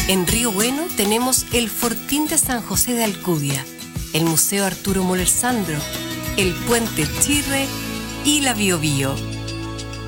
En Río Bueno tenemos el Fortín de San José de Alcudia, el Museo Arturo Moller Sandro, el Puente Chirre y la Biobío.